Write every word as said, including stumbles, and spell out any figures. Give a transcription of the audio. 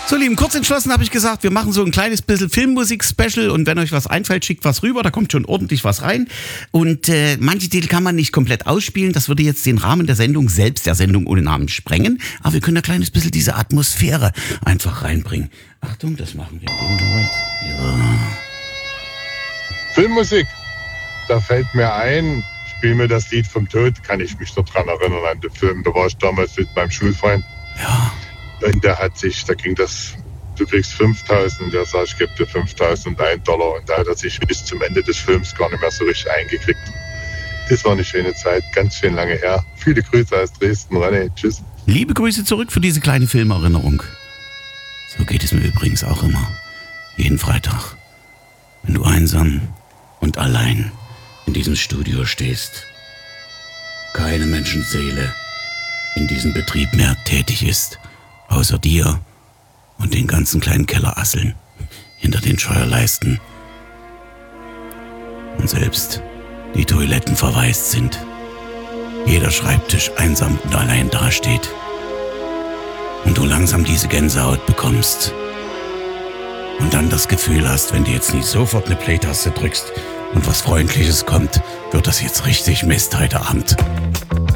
So, Lieben, kurz entschlossen habe ich gesagt, wir machen so ein kleines bisschen Filmmusik-Special und wenn euch was einfällt, schickt was rüber, da kommt schon ordentlich was rein. Und äh, manche Titel kann man nicht komplett ausspielen, das würde jetzt den Rahmen der Sendung, selbst der Sendung ohne Namen, sprengen. Aber wir können ein kleines bisschen diese Atmosphäre einfach reinbringen. Achtung, das machen wir. Ja. Filmmusik, da fällt mir ein, spiel mir das Lied vom Tod, kann ich mich noch dran erinnern an den Film, da war ich damals mit meinem Schulfreund. Ja. Und der hat sich, da ging das, du kriegst fünftausend, der sagt, ich gebe dir fünftausend und ein Dollar. Und da hat er sich bis zum Ende des Films gar nicht mehr so richtig eingekriegt. Das war eine schöne Zeit, ganz schön lange her. Viele Grüße aus Dresden, René, tschüss. Liebe Grüße zurück für diese kleine Filmerinnerung. So geht es mir übrigens auch immer. Jeden Freitag, wenn du einsam und allein in diesem Studio stehst. Keine Menschenseele in diesem Betrieb mehr tätig ist. Außer dir und den ganzen kleinen Kellerasseln hinter den Scheuerleisten. Und selbst die Toiletten verwaist sind. Jeder Schreibtisch einsam und allein dasteht. Und du langsam diese Gänsehaut bekommst. Und dann das Gefühl hast, wenn du jetzt nicht sofort eine Play-Taste drückst und was Freundliches kommt, wird das jetzt richtig Mist heute Abend.